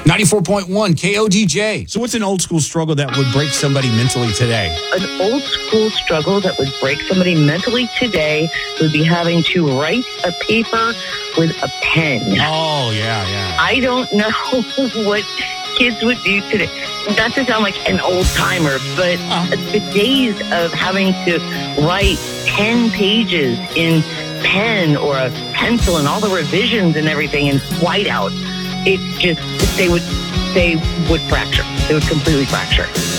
94.1 KODJ. So what's an old school struggle that would break somebody mentally today? An old school struggle that would break somebody mentally today would be having to write a paper with a pen. Oh, yeah. I don't know what kids would do today. Not to sound like an old timer, but the days of having to write 10 pages in pen or a pencil and all the revisions and everything in whiteout, they would fracture. They would completely fracture.